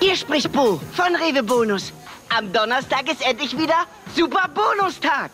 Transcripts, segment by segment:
Hier spricht Bo von Rewe Bonus. Am Donnerstag ist endlich wieder Super Bonustag.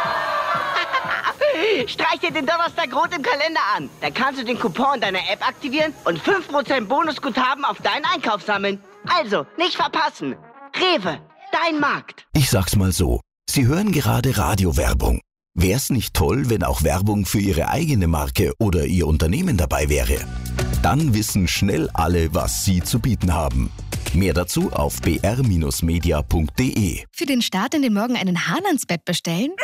Streich dir den Donnerstag rot im Kalender an. Da kannst du den Coupon deiner App aktivieren und 5% Bonusguthaben auf deinen Einkauf sammeln. Also, nicht verpassen. Rewe, dein Markt. Ich sag's mal so, Sie hören gerade Radiowerbung. Wär's nicht toll, wenn auch Werbung für Ihre eigene Marke oder Ihr Unternehmen dabei wäre? Dann wissen schnell alle, was Sie zu bieten haben. Mehr dazu auf br-media.de. Für den Start in den Morgen einen Hahn ans Bett bestellen?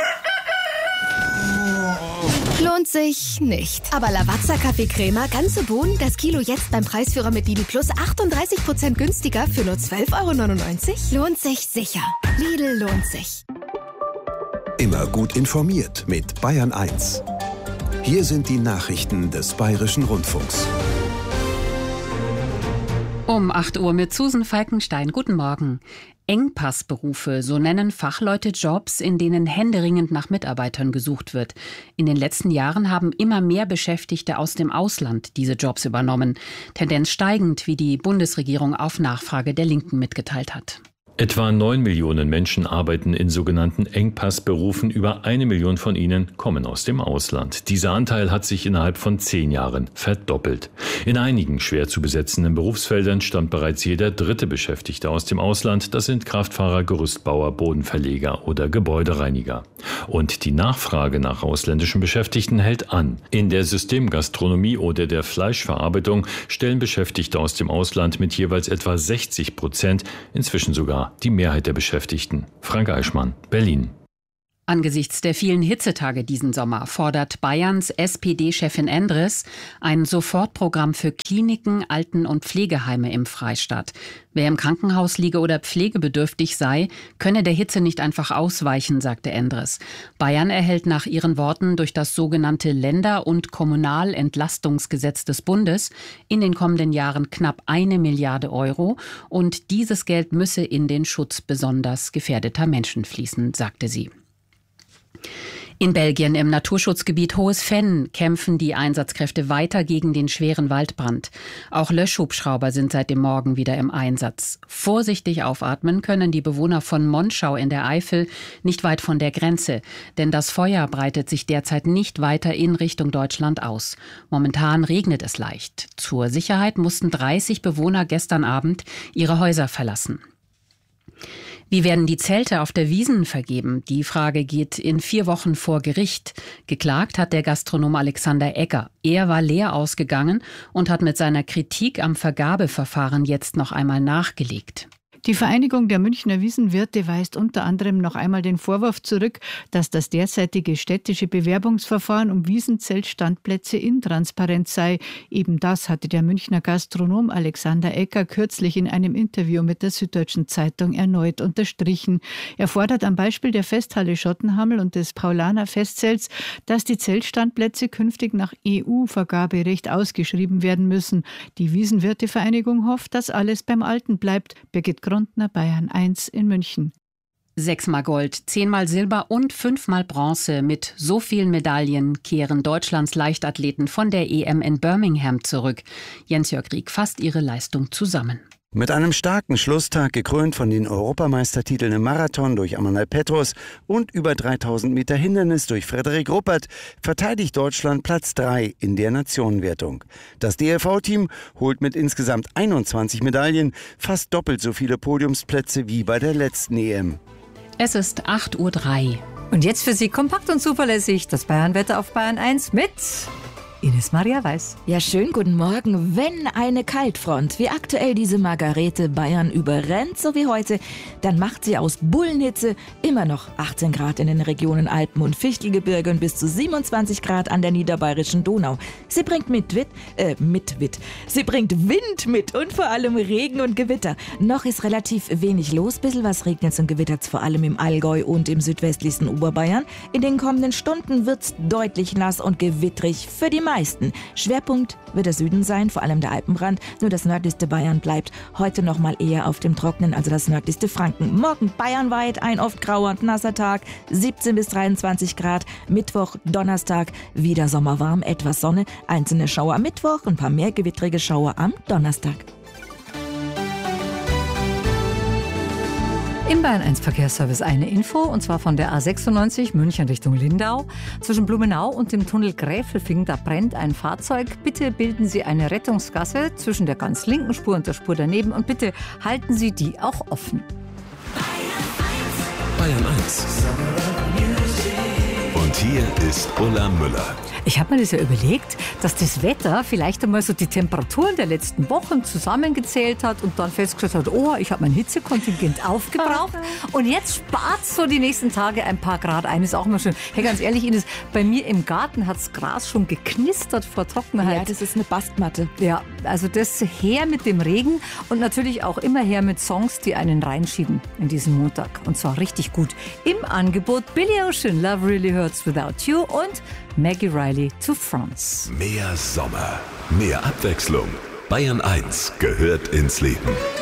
Lohnt sich nicht. Aber Lavazza Kaffeecrema, ganze Bohnen, das Kilo jetzt beim Preisführer mit Lidl Plus 38% günstiger für nur 12,99 €? Lohnt sich sicher. Lidl lohnt sich. Immer gut informiert mit Bayern 1. Hier sind die Nachrichten des Bayerischen Rundfunks. Um 8 Uhr mit Susan Falkenstein. Guten Morgen. Engpassberufe, so nennen Fachleute Jobs, in denen händeringend nach Mitarbeitern gesucht wird. In den letzten Jahren haben immer mehr Beschäftigte aus dem Ausland diese Jobs übernommen. Tendenz steigend, wie die Bundesregierung auf Nachfrage der Linken mitgeteilt hat. Etwa 9 Millionen Menschen arbeiten in sogenannten Engpassberufen. Über 1 Million von ihnen kommen aus dem Ausland. Dieser Anteil hat sich innerhalb von 10 Jahren verdoppelt. In einigen schwer zu besetzenden Berufsfeldern stammt bereits jeder dritte Beschäftigte aus dem Ausland. Das sind Kraftfahrer, Gerüstbauer, Bodenverleger oder Gebäudereiniger. Und die Nachfrage nach ausländischen Beschäftigten hält an. In der Systemgastronomie oder der Fleischverarbeitung stellen Beschäftigte aus dem Ausland mit jeweils etwa 60%, inzwischen sogar die Mehrheit der Beschäftigten. Frank Eichmann, Berlin. Angesichts der vielen Hitzetage diesen Sommer fordert Bayerns SPD-Chefin Endres ein Sofortprogramm für Kliniken, Alten- und Pflegeheime im Freistaat. Wer im Krankenhaus liege oder pflegebedürftig sei, könne der Hitze nicht einfach ausweichen, sagte Endres. Bayern erhält nach ihren Worten durch das sogenannte Länder- und Kommunalentlastungsgesetz des Bundes in den kommenden Jahren knapp 1 Milliarde Euro und dieses Geld müsse in den Schutz besonders gefährdeter Menschen fließen, sagte sie. In Belgien im Naturschutzgebiet Hohes Venn kämpfen die Einsatzkräfte weiter gegen den schweren Waldbrand. Auch Löschhubschrauber sind seit dem Morgen wieder im Einsatz. Vorsichtig aufatmen können die Bewohner von Monschau in der Eifel, nicht weit von der Grenze. Denn das Feuer breitet sich derzeit nicht weiter in Richtung Deutschland aus. Momentan regnet es leicht. Zur Sicherheit mussten 30 Bewohner gestern Abend ihre Häuser verlassen. Wie werden die Zelte auf der Wiesn vergeben? Die Frage geht in 4 Wochen vor Gericht. Geklagt hat der Gastronom Alexander Egger. Er war leer ausgegangen und hat mit seiner Kritik am Vergabeverfahren jetzt noch einmal nachgelegt. Die Vereinigung der Münchner Wiesenwirte weist unter anderem noch einmal den Vorwurf zurück, dass das derzeitige städtische Bewerbungsverfahren um Wiesenzeltstandplätze intransparent sei. Eben das hatte der Münchner Gastronom Alexander Egger kürzlich in einem Interview mit der Süddeutschen Zeitung erneut unterstrichen. Er fordert am Beispiel der Festhalle Schottenhammel und des Paulaner Festzelts, dass die Zeltstandplätze künftig nach EU-Vergaberecht ausgeschrieben werden müssen. Die Wiesenwirtevereinigung hofft, dass alles beim Alten bleibt. Birgit Grundner, Bayern 1 in München. 6-mal Gold, 10-mal Silber und 5-mal Bronze. Mit so vielen Medaillen kehren Deutschlands Leichtathleten von der EM in Birmingham zurück. Jens-Jörg Rieck fasst ihre Leistung zusammen. Mit einem starken Schlusstag, gekrönt von den Europameistertiteln im Marathon durch Amanal Petros und über 3000 Meter Hindernis durch Frederik Ruppert, verteidigt Deutschland Platz 3 in der Nationenwertung. Das DLV-Team holt mit insgesamt 21 Medaillen fast doppelt so viele Podiumsplätze wie bei der letzten EM. Es ist 8:03 Uhr. Und jetzt für Sie kompakt und zuverlässig das Bayernwetter auf Bayern 1 mit Ines Maria Weiß. Ja, schönen guten Morgen. Wenn eine Kaltfront wie aktuell diese Margarete Bayern überrennt, so wie heute, dann macht sie aus Bullenhitze immer noch 18 Grad in den Regionen Alpen und Fichtelgebirge und bis zu 27 Grad an der niederbayerischen Donau. Sie bringt Sie bringt Wind mit und vor allem Regen und Gewitter. Noch ist relativ wenig los, bisschen was regnet und gewittert vor allem im Allgäu und im südwestlichsten Oberbayern. In den kommenden Stunden wird's deutlich nass und gewittrig für die meisten. Schwerpunkt wird der Süden sein, vor allem der Alpenrand. Nur das nördlichste Bayern bleibt heute noch mal eher auf dem Trocknen, also das nördlichste Franken. Morgen bayernweit ein oft grauer und nasser Tag, 17 bis 23 Grad. Mittwoch, Donnerstag wieder sommerwarm, etwas Sonne, einzelne Schauer am Mittwoch und ein paar mehr gewittrige Schauer am Donnerstag. Im Bayern 1 Verkehrsservice eine Info, und zwar von der A96 München Richtung Lindau. Zwischen Blumenau und dem Tunnel Gräfelfing, da brennt ein Fahrzeug. Bitte bilden Sie eine Rettungsgasse zwischen der ganz linken Spur und der Spur daneben und bitte halten Sie die auch offen. Bayern 1. Und hier ist Ulla Müller. Ich habe mir das ja überlegt, dass das Wetter vielleicht einmal so die Temperaturen der letzten Wochen zusammengezählt hat und dann festgestellt hat, oh, ich habe mein Hitzekontingent aufgebraucht und jetzt spart so die nächsten Tage ein paar Grad ein. Ist auch mal schön. Hey, ganz ehrlich, Ines, bei mir im Garten hat das Gras schon geknistert vor Trockenheit. Ja, das ist eine Bastmatte. Ja, also das her mit dem Regen und natürlich auch immer her mit Songs, die einen reinschieben in diesen Montag. Und zwar richtig gut. Im Angebot Billy Ocean, Love Really Hurts Without You und Maggie Riley to France. Mehr Sommer, mehr Abwechslung. Bayern 1 gehört ins Leben.